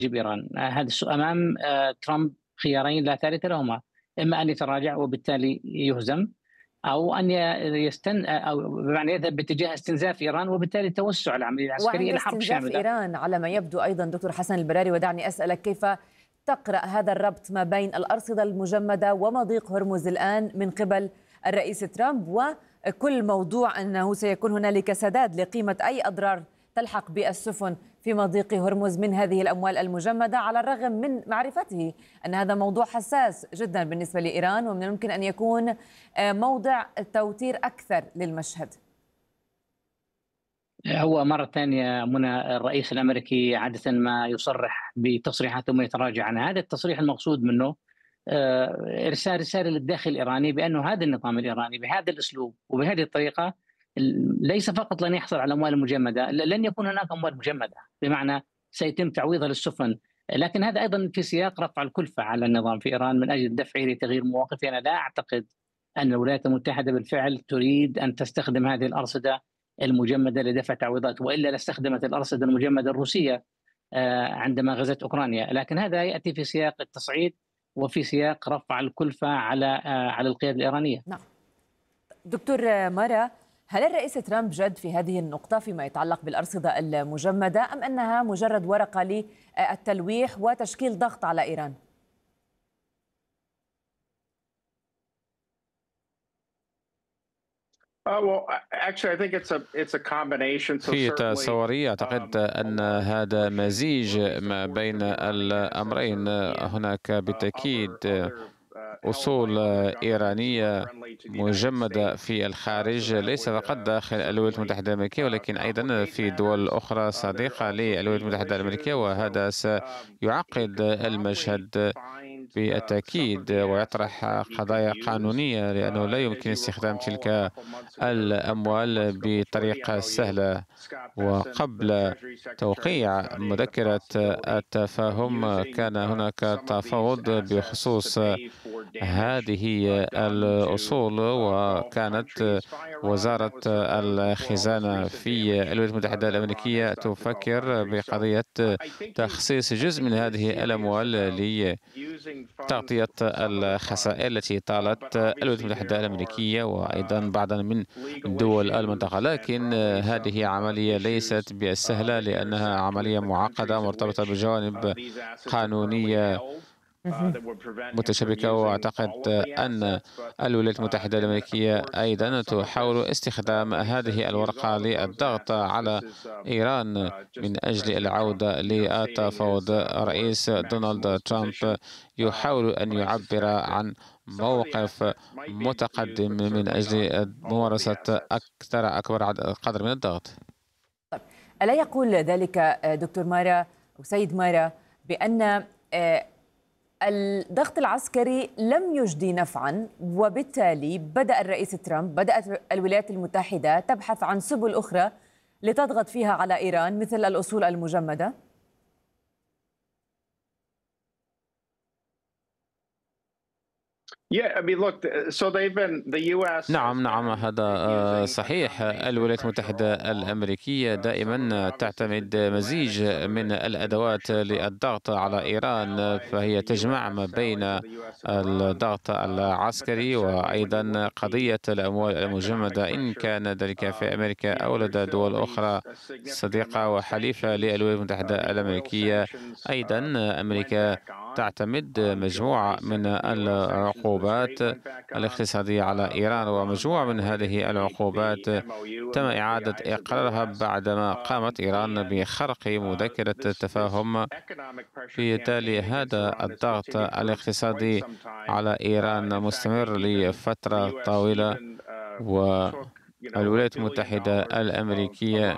إيران. هذا أمام ترامب خيارين لا ثالث لهما، إما أن يتراجع وبالتالي يهزم، أو أن أو بمعنى يذهب باتجاه استنزاف إيران وبالتالي توسع العملية العسكرية وعند إلى حرب استنزاف شاملة. إيران على ما يبدو أيضا دكتور حسن البراري، ودعني أسألك كيف تقرأ هذا الربط ما بين الأرصدة المجمدة ومضيق هرمز الآن من قبل الرئيس ترامب، وكل موضوع أنه سيكون هنالك سداد لقيمة أي أضرار تلحق بالسفن في مضيق هرمز من هذه الأموال المجمدة، على الرغم من معرفته أن هذا موضوع حساس جدا بالنسبة لإيران ومن الممكن أن يكون موضع توتير أكثر للمشهد. هو مرة ثانية منى، الرئيس الأمريكي عادة ما يصرح بتصريحات ثم يتراجع عنها. هذا التصريح المقصود منه إرسال رسالة للداخل الإيراني بأنه هذا النظام الإيراني بهذا الأسلوب وبهذه الطريقة ليس فقط لن يحصل على أموال مجمدة، لن يكون هناك أموال مجمدة، بمعنى سيتم تعويضها للسفن، لكن هذا أيضا في سياق رفع الكلفة على النظام في إيران من أجل دفعه لتغيير مواقفه. أنا لا أعتقد أن الولايات المتحدة بالفعل تريد أن تستخدم هذه الأرصدة المجمدة لدفع تعويضات، وإلا لاستخدمت الأرصدة المجمدة الروسية عندما غزت أوكرانيا، لكن هذا يأتي في سياق التصعيد وفي سياق رفع الكلفة على القيادة الإيرانية. نعم. دكتور مارا، هل الرئيس ترامب جد في هذه النقطة فيما يتعلق بالأرصدة المجمدة، أم أنها مجرد ورقة للتلويح وتشكيل ضغط على إيران؟ في تصوري أعتقد أن هذا مزيج ما بين الأمرين. هناك بالتأكيد أصول إيرانية مجمدة في الخارج، ليس فقط داخل الولايات المتحدة الأمريكية ولكن أيضا في دول أخرى صديقة للولايات المتحدة الأمريكية، وهذا سيعقد المشهد بالتأكيد ويطرح قضايا قانونية، لأنه لا يمكن استخدام تلك الأموال بطريقة سهلة. وقبل توقيع مذكرة التفاهم كان هناك تفاوض بخصوص هذه الأصول، وكانت وزارة الخزانة في الولايات المتحدة الأمريكية تفكر بقضية تخصيص جزء من هذه الأموال لتغطية الخسائر التي طالت الولايات المتحدة الأمريكية وأيضا بعضا من دول المنطقة. لكن هذه عملية ليست بالسهلة، لأنها عملية معقدة مرتبطة بجوانب قانونية متشابكة، وأعتقد أن الولايات المتحدة الأمريكية أيضا تحاول استخدام هذه الورقة للضغط على إيران من أجل العودة للتفاوض. الرئيس دونالد ترامب يحاول أن يعبر عن موقف متقدم من أجل ممارسة أكبر قدر من الضغط. ألا يقول ذلك دكتور مارا أو سيد مارا بأن الضغط العسكري لم يجدي نفعا، وبالتالي بدأ الرئيس ترامب، بدأت الولايات المتحدة تبحث عن سبل أخرى لتضغط فيها على إيران مثل الأصول المجمدة؟ نعم هذا صحيح. الولايات المتحدة الأمريكية دائما تعتمد مزيج من الأدوات للضغط على إيران، فهي تجمع ما بين الضغط العسكري وأيضا قضية الأموال المجمدة، إن كان ذلك في أمريكا أو لدى دول أخرى صديقة وحليفة للولايات المتحدة الأمريكية. أيضا أمريكا تعتمد مجموعة من العقوبات الاقتصادية على إيران، ومجموعة من هذه العقوبات تم إعادة إقرارها بعدما قامت إيران بخرق مذكرة التفاهم. بالتالي هذا الضغط الاقتصادي على إيران مستمر لفترة طويلة، والولايات المتحدة الأمريكية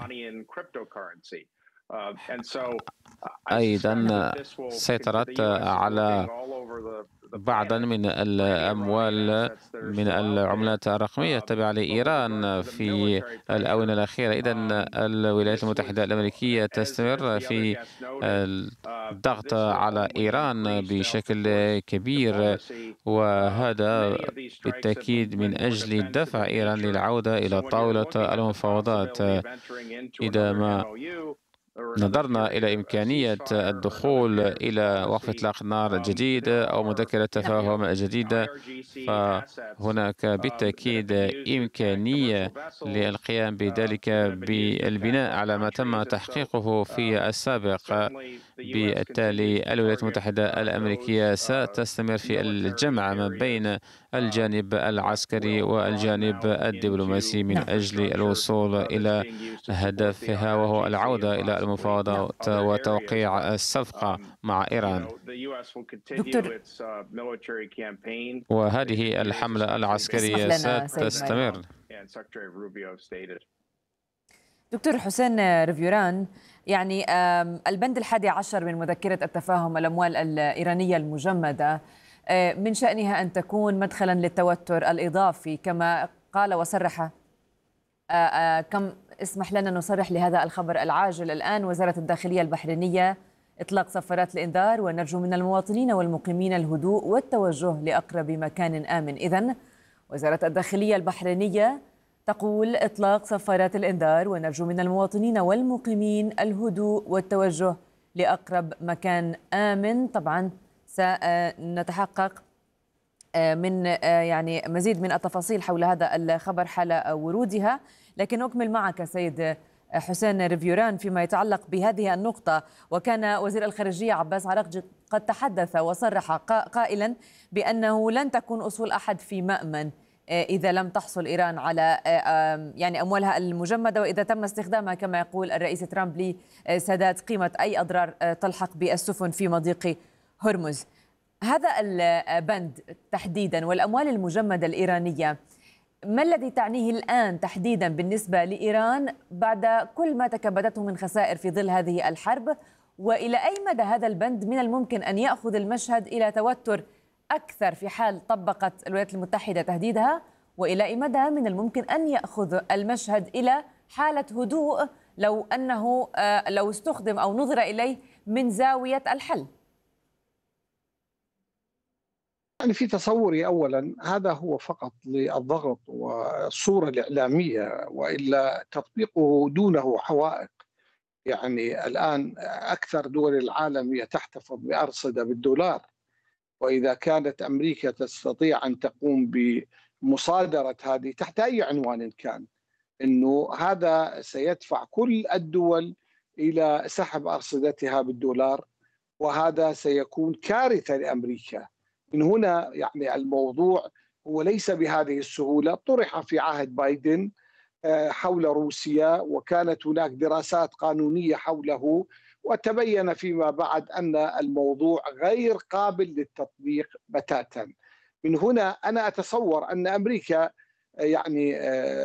أيضا سيطرت على بعضا من الأموال من العملات الرقمية التابعة لإيران في الآونة الأخيرة. إذن الولايات المتحدة الأمريكية تستمر في الضغط على إيران بشكل كبير، وهذا بالتأكيد من أجل دفع إيران للعودة إلى طاولة المفاوضات. إذا ما نظرنا إلى إمكانية الدخول إلى وقف إطلاق نار جديدة أو مذكرة تفاهم جديدة، فهناك بالتأكيد إمكانية للقيام بذلك بالبناء على ما تم تحقيقه في السابق. بالتالي الولايات المتحدة الأمريكية ستستمر في الجمع ما بين الجانب العسكري والجانب الدبلوماسي من أجل الوصول إلى هدفها، وهو العودة إلى المفاوضات وتوقيع الصفقة مع إيران. دكتور، وهذه الحملة العسكرية ستستمر. دكتور حسين ريفيوران، يعني البند 11 من مذكرة التفاهم الأموال الإيرانية المجمدة من شأنها أن تكون مدخلا للتوتر الإضافي كما قال وصرح. كم اسمح لنا نصرح لهذا الخبر العاجل الآن. وزارة الداخلية البحرينية إطلاق صفارات الإنذار، ونرجو من المواطنين والمقيمين الهدوء والتوجه لأقرب مكان آمن. إذن وزارة الداخلية البحرينية تقول إطلاق صفارات الإنذار، ونرجو من المواطنين والمقيمين الهدوء والتوجه لأقرب مكان آمن. طبعا سنتحقق من يعني مزيد من التفاصيل حول هذا الخبر حال ورودها، لكن أكمل معك سيد حسين ريفيوران فيما يتعلق بهذه النقطة. وكان وزير الخارجية عباس عراقجي قد تحدث وصرح قائلا بأنه لن تكون أصول أحد في مأمن إذا لم تحصل إيران على يعني أموالها المجمدة، وإذا تم استخدامها كما يقول الرئيس ترامب لسداد قيمة أي أضرار تلحق بالسفن في مضيق هرمز. هذا البند تحديدا والأموال المجمدة الإيرانية، ما الذي تعنيه الآن تحديدا بالنسبة لإيران بعد كل ما تكبدته من خسائر في ظل هذه الحرب؟ وإلى أي مدى هذا البند من الممكن أن يأخذ المشهد إلى توتر أكثر في حال طبقت الولايات المتحدة تهديدها؟ وإلى أي مدى من الممكن أن يأخذ المشهد إلى حالة هدوء لو استخدم أو نظر إليه من زاوية الحل؟ يعني في تصوري أولا هذا هو فقط للضغط والصورة الإعلامية، وإلا تطبيقه دونه حوائق. يعني الآن أكثر دول العالم هي تحتفظ بأرصدة بالدولار، وإذا كانت أمريكا تستطيع أن تقوم بمصادرة هذه تحت أي عنوان كان، أنه هذا سيدفع كل الدول إلى سحب أرصدتها بالدولار، وهذا سيكون كارثة لأمريكا. من هنا يعني الموضوع هو ليس بهذه السهولة. طرح في عهد بايدن حول روسيا، وكانت هناك دراسات قانونية حوله، وتبين فيما بعد أن الموضوع غير قابل للتطبيق بتاتا. من هنا أنا أتصور أن أمريكا يعني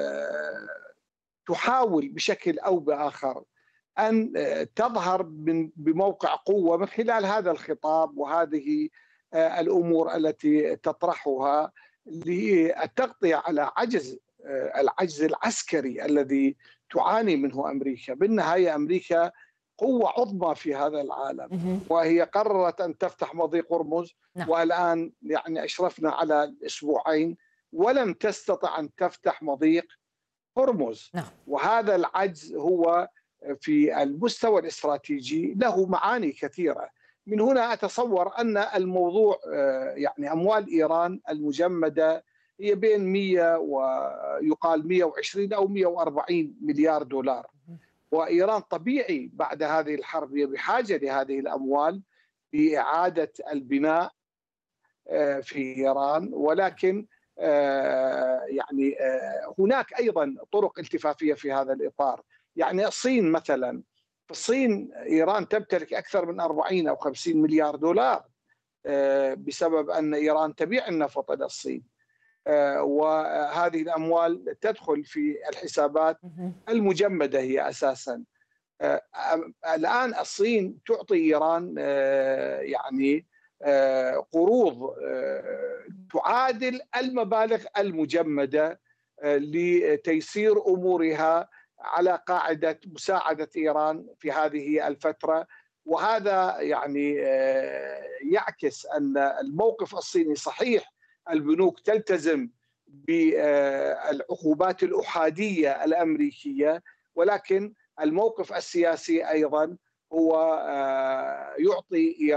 تحاول بشكل أو بآخر أن تظهر بموقع قوة من خلال هذا الخطاب وهذه الأمور التي تطرحها للتغطية على العجز العسكري الذي تعاني منه أمريكا. بالنهاية أمريكا قوة عظمى في هذا العالم، وهي قررت أن تفتح مضيق هرمز، والآن يعني أشرفنا على أسبوعين ولم تستطع أن تفتح مضيق هرمز. وهذا العجز هو في المستوى الاستراتيجي له معاني كثيرة. من هنا أتصور أن الموضوع يعني أموال إيران المجمدة هي بين 100 ويقال 120 أو 140 مليار دولار، وإيران طبيعي بعد هذه الحرب هي بحاجة لهذه الأموال لإعادة البناء في إيران. ولكن يعني هناك أيضا طرق التفافية في هذا الإطار. يعني الصين مثلا، في الصين إيران تمتلك أكثر من 40 أو 50 مليار دولار بسبب أن إيران تبيع النفط إلى الصين، وهذه الأموال تدخل في الحسابات المجمدة هي أساسا. الآن الصين تعطي إيران يعني قروض تعادل المبالغ المجمدة لتيسير أمورها على قاعدة مساعدة إيران في هذه الفترة. وهذا يعني يعكس أن الموقف الصيني صحيح، البنوك تلتزم بالعقوبات الأحادية الأمريكية، ولكن الموقف السياسي أيضا هو يعطي